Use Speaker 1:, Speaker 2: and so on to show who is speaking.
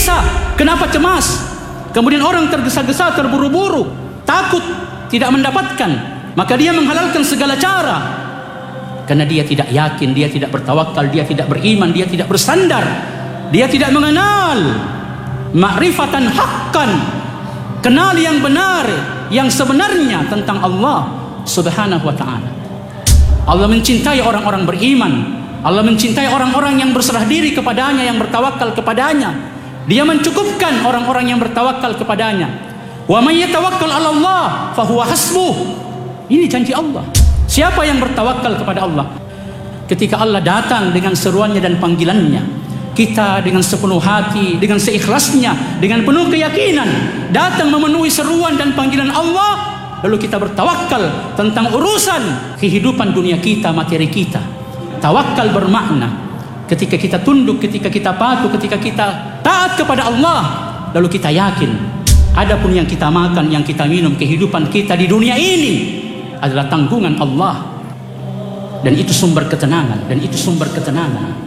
Speaker 1: gelisah? Kenapa cemas? Kemudian orang tergesa-gesa, terburu-buru, takut tidak mendapatkan, maka dia menghalalkan segala cara. Karena dia tidak yakin, dia tidak bertawakal, dia tidak beriman, dia tidak bersandar, dia tidak mengenal ma'rifatan haqqan, kenal yang benar, yang sebenarnya tentang Allah Subhanahu wa ta'ala. Allah mencintai orang-orang beriman, Allah mencintai orang-orang yang berserah diri kepadanya, yang bertawakal kepadanya. Dia mencukupkan orang-orang yang bertawakal kepadanya. Wa may yatawakkal 'ala Allah fa huwa hasbuh. Ini janji Allah. Siapa yang bertawakal kepada Allah, ketika Allah datang dengan seruannya dan panggilannya, kita dengan sepenuh hati, dengan seikhlasnya, dengan penuh keyakinan datang memenuhi seruan dan panggilan Allah, lalu kita bertawakal tentang urusan kehidupan dunia kita, materi kita. Tawakal bermakna ketika kita tunduk, ketika kita patuh, ketika kita taat kepada Allah, lalu kita yakin adapun yang kita makan, yang kita minum, kehidupan kita di dunia ini adalah tanggungan Allah, dan itu sumber ketenangan, dan itu sumber ketenangan.